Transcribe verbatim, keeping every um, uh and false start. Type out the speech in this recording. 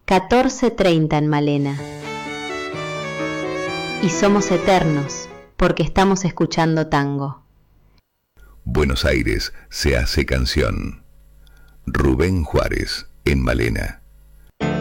catorce treinta en Malena. Y somos eternos porque estamos escuchando tango. Buenos Aires se hace canción. Rubén Juárez en Malena.